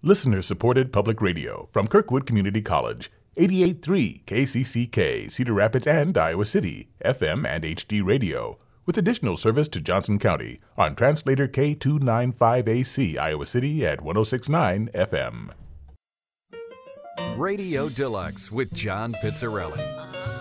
Listener-supported public radio from Kirkwood Community College, 88.3 KCCK, Cedar Rapids and Iowa City, FM and HD radio, with additional service to Johnson County on translator K295AC, Iowa City at 106.9 FM. Radio Deluxe with John Pizzarelli.